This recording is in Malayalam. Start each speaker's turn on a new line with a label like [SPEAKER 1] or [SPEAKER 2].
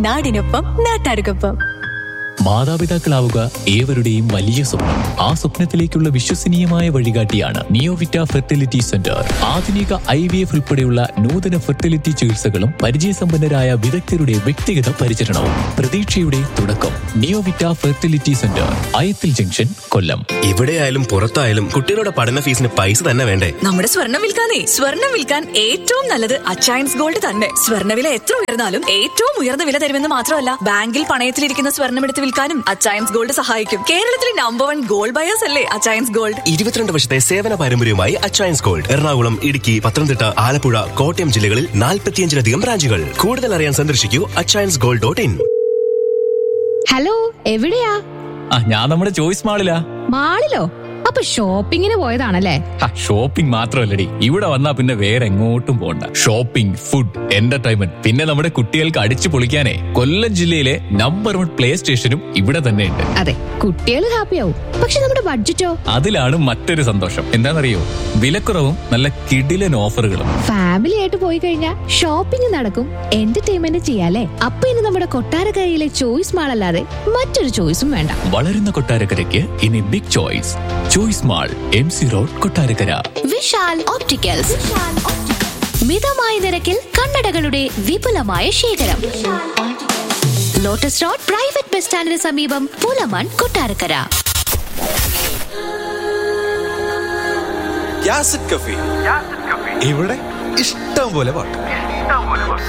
[SPEAKER 1] നാടിനൊപ്പം നാട്ടാർക്കൊപ്പം.
[SPEAKER 2] മാതാപിതാക്കളാവുക ഏവരുടെയും വലിയ സ്വപ്നം. ആ സ്വപ്നത്തിലേക്കുള്ള വിശ്വസനീയമായ വഴികാട്ടിയാണ് നിയോവിറ്റ ഫെർട്ടിലിറ്റി സെന്റർ. ആധുനിക IVF ഉൾപ്പെടെയുള്ള നൂതന ഫെർട്ടിലിറ്റി ചികിത്സകളും പരിചയസമ്പന്നരായ വിദഗ്ധരുടെ വ്യക്തിഗത പരിചരണവും പ്രതീക്ഷയുടെ തുടക്കം. നിയോവിറ്റ ഫെർട്ടിലിറ്റി സെന്റർ, അയത്തിൽ ജംഗ്ഷൻ, കൊല്ലം.
[SPEAKER 3] എവിടെയായാലും പുറത്തായാലും കുട്ടികളുടെ പഠന ഫീസിന് പൈസ തന്നെ വേണ്ടേ?
[SPEAKER 1] നമ്മുടെ സ്വർണ്ണം വിൽക്കാൻ ഏറ്റവും നല്ലത് അച്ചയൻസ് ഗോൾഡ് തന്നെ. സ്വർണ്ണവില എത്ര ഉയർന്നാലും ഏറ്റവും ഉയർന്ന വില തരുമെന്ന് മാത്രമല്ല, ബാങ്കിൽ പണയത്തിലിരിക്കുന്ന സ്വർണ്ണം എടുത്ത് വിൽക്കാനും അച്ചയൻസ് ഗോൾഡ് സഹായിക്കും. കേരളത്തിലെ നമ്പർ 1 ഗോൾഡ് ബയേഴ്സ് അല്ലേ അച്ചയൻസ് ഗോൾഡ്.
[SPEAKER 3] 22 വർഷത്തെ സേവന പാരമ്പര്യവുമായി അച്ചയൻസ് ഗോൾഡ് എറണാകുളം, ഇടുക്കി, പത്തനംതിട്ട, ആലപ്പുഴ, കോട്ടയം ജില്ലകളിൽ 45-ലധികം ബ്രാഞ്ചുകൾ. കൂടുതൽ അറിയാൻ സന്ദർശിക്കൂ achainsgold.in.
[SPEAKER 4] ഹലോ, എവിടെയാ?
[SPEAKER 2] ഞാൻ നമ്മുടെ ചോയ്സ് മാളിലാ.
[SPEAKER 4] മാളിലോ? അപ്പൊ ഷോപ്പിങ്ങിന് പോയതാണല്ലേ?
[SPEAKER 2] ഷോപ്പിംഗ് മാത്രമല്ലടി, ഇവിടെ വന്നാ പിന്നെ വേറെ എങ്ങോട്ടും പോണ്ട. ഷോപ്പിംഗ്, ഫുഡ്, എന്റർടൈൻമെന്റ്, പിന്നെ നമ്മുടെ കുട്ടികൾക്ക് അടിച്ചു പൊളിക്കാനേ കൊല്ലം ജില്ലയിലെ നമ്പർ 1 പ്ലേ സ്റ്റേഷനും ഇവിടെ തന്നെ ഉണ്ട്.
[SPEAKER 4] അതെ, കുട്ടികൾ ഹാപ്പിയാവും. പക്ഷെ നമ്മുടെ ബഡ്ജറ്റോ?
[SPEAKER 2] അതിലാണ് മറ്റൊരു സന്തോഷം. എന്താണെന്നറിയോ? വിലക്കുറവും നല്ല കിടിലൻ ഓഫറുകളും.
[SPEAKER 4] ഫാമിലി ആയിട്ട് പോയി കഴിഞ്ഞാൽ ഷോപ്പിംഗ് നടക്കും, എന്റർടൈൻമെന്റ് ചെയ്യാലേ. അപ്പൊ ഇനി നമ്മുടെ കൊട്ടാരക്കരയിലെ ചോയ്സ് മാൾ അല്ലാതെ മറ്റൊരു ചോയ്സും വേണ്ട.
[SPEAKER 2] വളരുന്ന കൊട്ടാരക്കരയ്ക്ക് ഇനി big choice. Choice mall, MC road, Kottarakkara.
[SPEAKER 5] Vishal opticals, മിതമായ നിരക്കിൽ കണ്ണടകളുടെ വിപുലമായ ശേഖരം. ലോട്ടസ് റോഡ് പ്രൈവറ്റ് ബസ് സ്റ്റാൻഡിന് സമീപം, പൂലമാൻ, കൊട്ടാരക്കര.
[SPEAKER 6] യാസിഡ് കഫേ, ഇവിടെ ഇഷ്ടം പോലെ പാട്ട്.